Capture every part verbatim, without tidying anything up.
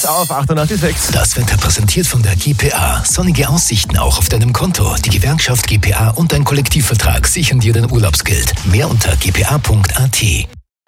Jetzt auf achtundachtzig Komma sechs. Das Wetter präsentiert von der G P A. Sonnige Aussichten auch auf deinem Konto. Die Gewerkschaft G P A und dein Kollektivvertrag sichern dir dein Urlaubsgeld. Mehr unter g p a punkt a t.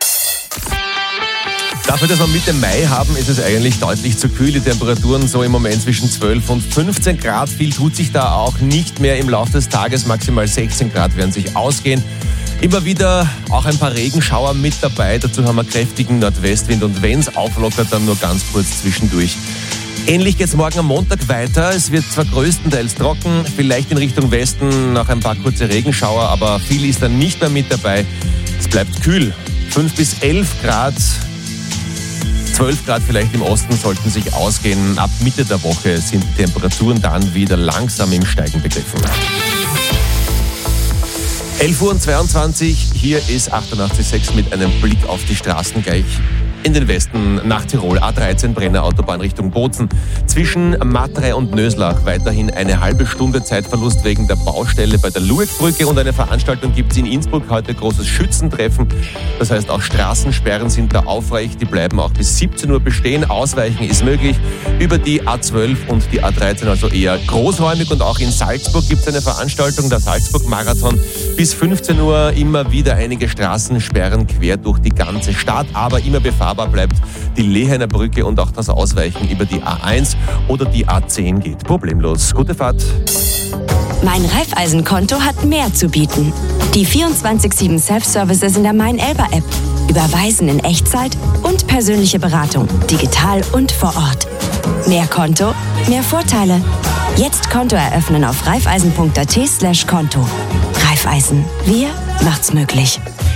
Dafür, dass wir Mitte Mai haben, ist es eigentlich deutlich zu kühl. Die Temperaturen so im Moment zwischen zwölf und fünfzehn Grad. Viel tut sich da auch nicht mehr im Laufe des Tages. Maximal sechzehn Grad werden sich ausgehen. Immer wieder auch ein paar Regenschauer mit dabei. Dazu haben wir kräftigen Nordwestwind und wenn es auflockert, dann nur ganz kurz zwischendurch. Ähnlich geht es morgen am Montag weiter. Es wird zwar größtenteils trocken, vielleicht in Richtung Westen noch ein paar kurze Regenschauer, aber viel ist dann nicht mehr mit dabei. Es bleibt kühl. fünf bis elf Grad. zwölf Grad vielleicht im Osten sollten sich ausgehen. Ab Mitte der Woche sind die Temperaturen dann wieder langsam im Steigen begriffen. elf Uhr zweiundzwanzig, hier ist achtundachtzig Komma sechs mit einem Blick auf die Straßen gleich in den Westen nach Tirol. A dreizehn Brenner Autobahn Richtung Bozen. Zwischen Matre und Nöslach weiterhin eine halbe Stunde Zeitverlust wegen der Baustelle bei der Lueckbrücke und eine Veranstaltung gibt es in Innsbruck. Heute großes Schützentreffen. Das heißt, auch Straßensperren sind da aufrecht. Die bleiben auch bis siebzehn Uhr bestehen. Ausweichen ist möglich über die A zwölf und die A dreizehn, also eher großräumig. Und auch in Salzburg gibt es eine Veranstaltung, der Salzburg-Marathon. Bis fünfzehn Uhr immer wieder einige Straßensperren quer durch die ganze Stadt, aber immer befahrbar bleibt die Lehener Brücke und auch das Ausweichen über die A eins oder die A zehn geht problemlos. Gute Fahrt. Mein Raiffeisen-Konto hat mehr zu bieten. Die vierundzwanzig sieben Self-Services in der Mein-Elba-App. Überweisen in Echtzeit und persönliche Beratung, digital und vor Ort. Mehr Konto, mehr Vorteile. Jetzt Konto eröffnen auf raiffeisen punkt a t slash Konto. Raiffeisen. Wir macht's möglich.